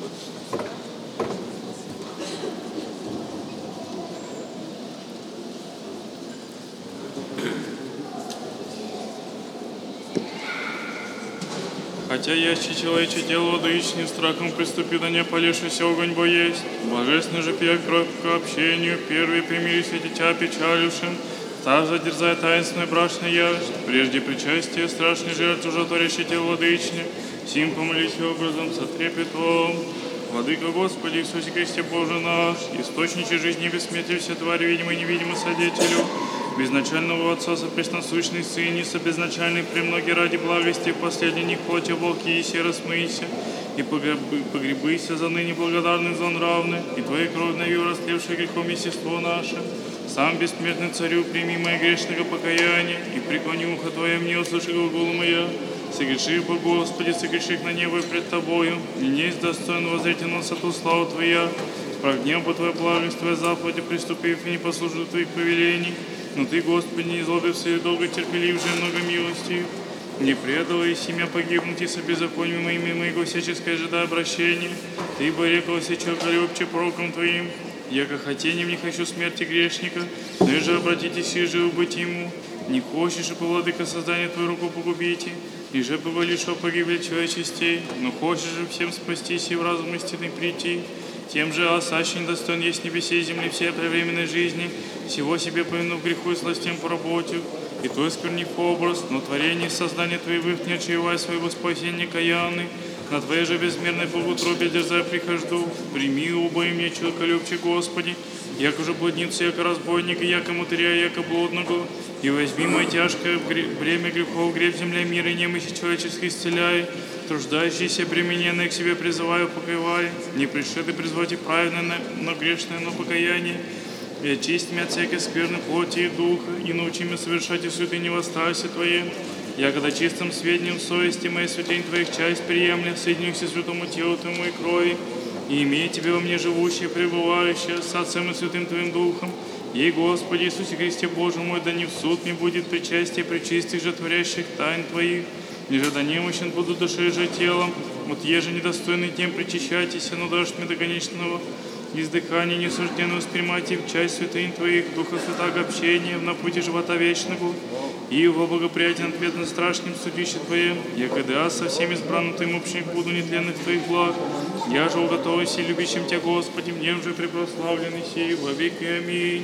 Хотя яще человече дело владычнее, страхом приступи, да не полишься огонь бо есть. Божественный же пья кровь к общению, первые примирись и дитя печалюшим, так задерзай таинственную брачную ярость, прежде причастия страшной жертвы уже творящей тело владычне, сим помолись образом со трепетом. Владыка Господи Иисусе Христе Боже наш, источниче жизни и бессмертия все твари, видимой и невидимой содетелю, безначального Отца, сопресносущный Сыне, собезначальный премноги ради благости, последний них плоти волки и се расмыйся, и погребыся за ныне благодарный злонравный, и Твоей кровь навью растлевшее грехом естество наше. Сам бессмертный Царю, прими мое грешного покаяние, и преклони ухо Твое мне, услыши глаголу моя. Согрешив бы, Господи, согрешив на небо и пред Тобою, и несть достоин воззрите на высоту славу Твоя, прогнев бы Твоя благость, Твоя заповеди, приступив и не послушав Твоих повелений. Но Ты, Господи, не злобился и долго терпелив же много милостью, не предала и семя погибнуть и со беззаконием моего всяческое ожидая обращения. Ты бы рекал все человеколюбче пророком Твоим, яко хотением не хочу смерти грешника, но и же обратитесь и живы быть ему. Не хочешь, и владыка создания Твою руку погубите, и же повалишь о погибель человечестей, но хочешь же всем спастись и в разум истинный прийти. Тем же осаще недостоин есть небесе и земли всей превременной жизни, всего себе повинув греху и сластям по работе, и Твой сквернив образ, но творение и создание Твоих не очаевай своего спасения каяны, на Твоей же безмерной полутробе дерзая прихожду, прими убой мне человеколюбче, Господи, яко же блудницу, яко разбойника, яко мутеря, яко блудного, и возьми мое тяжкое бремя грехов, греб земля мира и немощи человеческих исцеляй, труждающиеся бремененные к себе призываю, покрывай, не пришли ты призвать и праведное, но грешное, но покаяние, и очисти меня от всякой скверной плоти и духа, и научи меня совершать и святые невострасе Твое, якогда чистым сведением совести моей святынь Твоих часть приемля, соединюсь святому телу Твоему и крови, и имей Тебе во мне живущее, пребывающее, с Отцем и Святым Твоим Духом, и, Господи Иисусе Христе Боже мой, да не в суд мне будет причастие пречистых же творящих тайн Твоих, ниже да немощен буду душой же телом, вот еже недостойный тем причащайтесь, но дашь мне до конечного издыхания несужденного спрямати в часть святынь Твоих, Духа Святаго общения, на пути живота вечного, и во благоприятен ответно страшным судище Твоем, якогда со всеми избранным Твоим общим буду нетленных Твоих благ, я же уготовусь и любящим Тебя, Господи, мне уже препрославленный сей во веки. Аминь.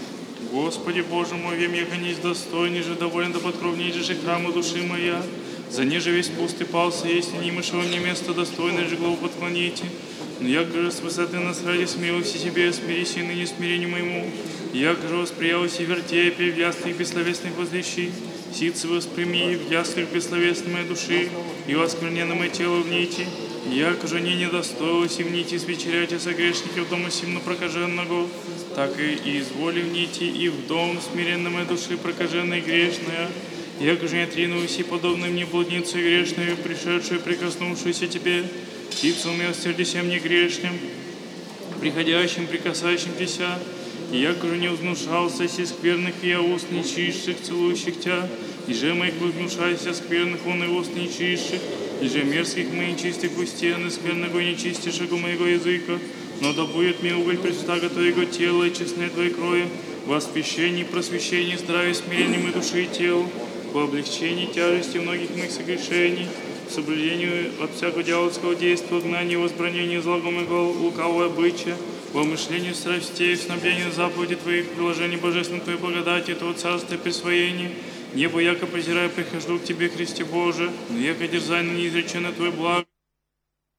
Господи Боже мой, вем, яко несть достойный же, доволен да подкровней же храму души моя, за неже весь пуст и пался, если не мышего мне место достойное же главу подклоните. Но яко же с высоты нас ради смелости Тебе, смирись и ныне смирению моему, яко же восприялось и вертепе, в яслях бессловесных возлещи, ситцы восприми в яслях бессловесной моей души, и воскверненно мое тело в нити, яко же не недостоилось и в нити свечеряйте согрешников дома симно прокаженного, так и изволи в нити и в дом смиренно моей души прокаженной грешная, яко же не отринулась и подобной мне блуднице грешной, пришедшую прикоснувшуюся Тебе, птицу умилостивлюся мне грешным, приходящим, прикасающимся, и яко же не узнушался си скверных и я уст нечистых, целующих Тя, и же моих возгнушайся скверных он и уст нечистых, и же мерзких мы нечистых устен, и скверного и нечистейшего моего языка, но да будет мне уголь предстага Твоего тела и честной Твоей крови, во спещении, просвещении, здравии, смирении моей души и тела, по облегчении тяжести многих моих согрешений, в соблюдению от всякого дьявольского действия, гнания, возбранения, злого лукавого обычая, во мышлению страстей, в снабдении заповеди Твоих, приложении божественной Твоей благодати, Твоего царства и присвоения, небо яко презирая, прихожу к Тебе, Христе Боже, но яко дерзай на неизреченное Твое благо,